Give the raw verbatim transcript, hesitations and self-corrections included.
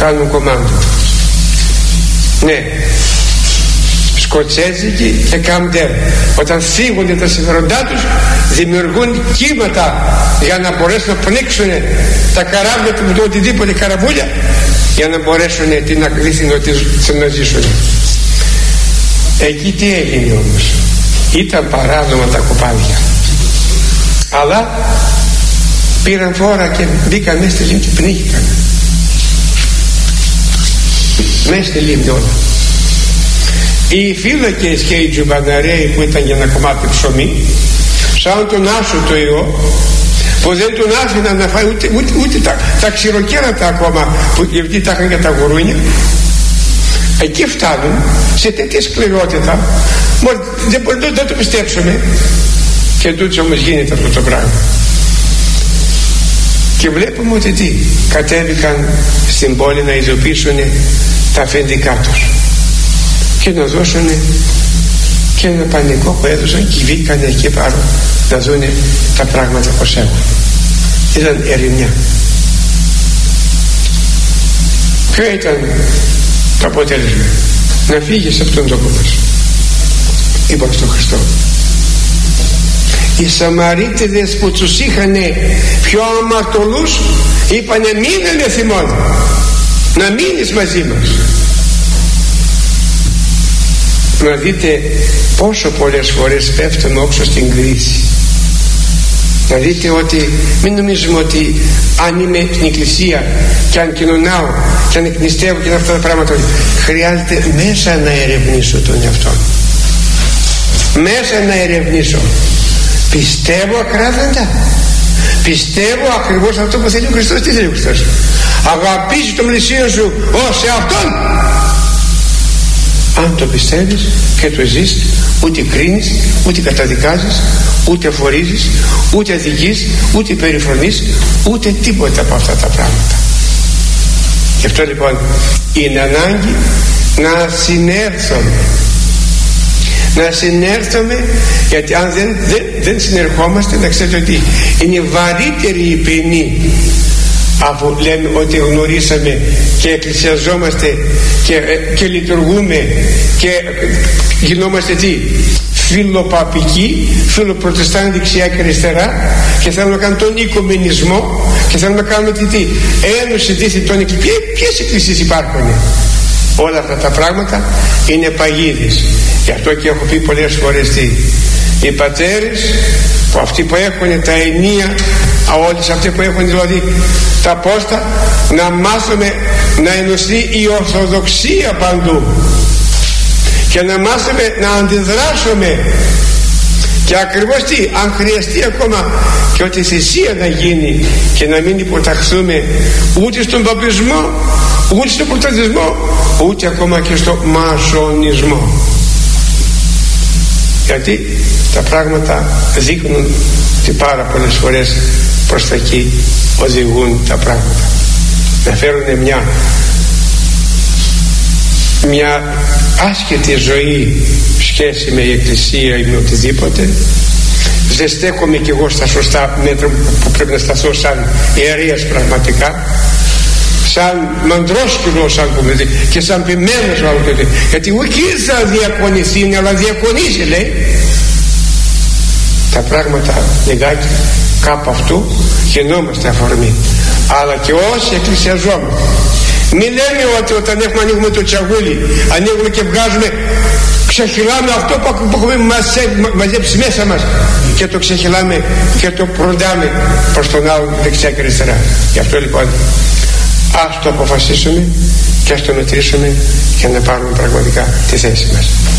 κάνουν κομμάτι. Ναι, σκοτσέζικοι και καμπτέρ, όταν φύγονται τα συμφέροντά τους, δημιουργούν κύματα για να μπορέσουν να πνίξουν τα καράβια του, το οτιδήποτε καραβούλια, για να μπορέσουν την ακρίθη να ζήσουν. Εκεί τι έγινε όμως? Ήταν παράνομα τα κοπάδια, αλλά πήραν φόρα και μπήκαν μέσα στη λίμνη και πνίχηκαν μέσα στη λίμνη όλα. Οι φύλακες και οι τζουμπαναρέοι που ήταν για ένα κομμάτι ψωμί, σαν τον Άσο το ιό, που δεν τον άφηναν να φάει ούτε, ούτε, ούτε τα, τα ξηροκέρατα ακόμα, που γιατί τα είχαν για τα γουρούνια, εκεί φτάνουν σε τέτοια σκληρότητα, δεν μπορούμε να το πιστέψουμε. Και τούτος όμως γίνεται αυτό το πράγμα. Και βλέπουμε ότι τι, κατέβηκαν στην πόλη να ειδοποιήσουν τα αφεντικά τους και να δώσουν και ένα πανικό που έδωσαν και βγήκαν εκεί πάνω να δουν τα πράγματα πως έχουν. Ήταν ερημιά. Ποιο ήταν το αποτέλεσμα? Να φύγεις από τον τόπο μας, είπα στον Χριστό. Οι Σαμαρίτιδες που τους είχαν πιο αμαρτωλούς είπανε μείνε θυμών, να μείνεις μαζί μας. Να δείτε πόσο πολλές φορές πέφτουμε όξω στην κρίση. Να δείτε ότι μην νομίζουμε ότι αν είμαι στην εκκλησία και αν κοινωνάω και αν εκνηστεύω και αυτά τα πράγματα, χρειάζεται μέσα να ερευνήσω τον εαυτό, μέσα να ερευνήσω. Πιστεύω ακράδαντα, πιστεύω ακριβώς αυτό που θέλει ο Χριστός. Τι θέλει ο Χριστός? Αγαπήσει τον πλησίον σου ως εαυτόν. Αν το πιστεύεις και το ζεις, ούτε κρίνεις, ούτε καταδικάζεις, ούτε αφορίζεις, ούτε αδικείς, ούτε περιφρονείς, ούτε τίποτα από αυτά τα πράγματα. Γι' αυτό λοιπόν είναι ανάγκη να συνέρθουμε, να συνέρθουμε, γιατί αν δεν, δεν, δεν συνερχόμαστε, να ξέρετε ότι είναι βαρύτερη η ποινή αφού λέμε ότι γνωρίσαμε και εκκλησιαζόμαστε και, και λειτουργούμε και γινόμαστε τι, φιλοπαπικοί, φιλοπροτεστάντη δεξιά και αριστερά, και θέλουμε να κάνουμε τον οικουμενισμό και θέλουμε να κάνουμε τι, τι ένωση δίθετων εκκλησιών. Ποιες εκκλησίες υπάρχουν? Όλα αυτά τα πράγματα είναι παγίδες. Γι' αυτό και έχω πει πολλές φορές τι, οι πατέρες που αυτοί που έχουν τα ενία, όλες αυτοί που έχουν δηλαδή τα πόστα, να μάθουμε να ενωθεί η Ορθοδοξία παντού και να μάθουμε να αντιδράσουμε, και ακριβώς τι, αν χρειαστεί ακόμα και ότι θυσία να γίνει, και να μην υποταχθούμε ούτε στον παπισμό, ούτε στον προτεστανtisμό, ούτε ακόμα και στο μασονισμό. Γιατί τα πράγματα δείχνουν ότι πάρα πολλές φορές προς τα εκεί οδηγούν τα πράγματα. Να φέρουν μια μια άσχετη ζωή σχέση με η εκκλησία ή με οτιδήποτε. Δεν στέκομαι κι εγώ στα σωστά μέτρα που πρέπει να σταθώ σαν ιερέας πραγματικά, σαν μαντρόσκυλος, σαν πούμε, και σαν ποιμένος, γιατί όχι θα διακονηθεί, αλλά διακονήσει, λέει. Τα πράγματα λιγάκι κάπου αυτού γινόμαστε αφορμή. Αλλά και όσοι εκκλησιαζόμαστε, μην λέμε ότι όταν έχουμε, ανοίγουμε το τσαγούλι, ανοίγουμε και βγάζουμε, ξεχυλάμε αυτό που έχουμε μαζέψει μέσα μας και το ξεχυλάμε και το προντάμε προς τον άλλο δεξιά και αριστερά. Γι' αυτό λοιπόν ας το αποφασίσουμε και ας το μετρήσουμε για να πάρουμε πραγματικά τη θέση μας.